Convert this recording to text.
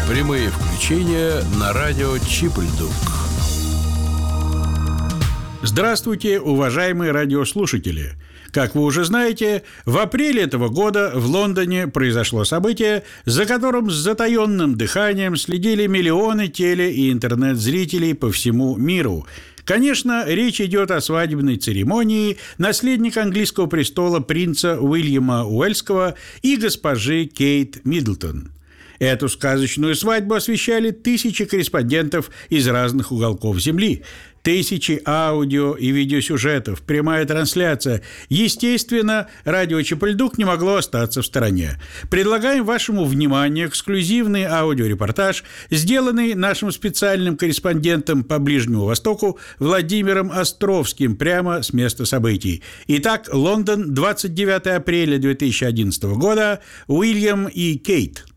Прямые включения на радио Чип-Льдук. Здравствуйте, уважаемые радиослушатели! Как вы уже знаете, в апреле этого года в Лондоне произошло событие, за которым с затаенным дыханием следили миллионы теле- и интернет-зрителей по всему миру. Конечно, речь идет о свадебной церемонии наследника английского престола принца Уильяма Уэльского и госпожи Кейт Миддлтон. Эту сказочную свадьбу освещали тысячи корреспондентов из разных уголков Земли. Тысячи аудио и видеосюжетов, прямая трансляция. Естественно, радио Чип-Льдук не могло остаться в стороне. Предлагаем вашему вниманию эксклюзивный аудиорепортаж, сделанный нашим специальным корреспондентом по Ближнему Востоку Владимиром Островским прямо с места событий. Итак, Лондон, 29 апреля 2011 года, Уильям и Кейт.